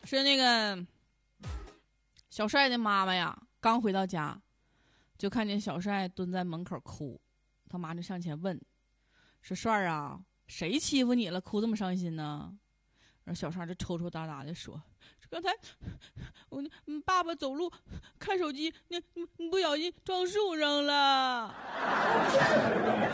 是那个小帅的妈妈呀，刚回到家，就看见小帅蹲在门口哭，他妈就上前问：“说帅儿啊，谁欺负你了？哭这么伤心呢？”然后小帅就抽抽搭搭的说：“刚才我爸爸走路看手机，不小心撞树上了。”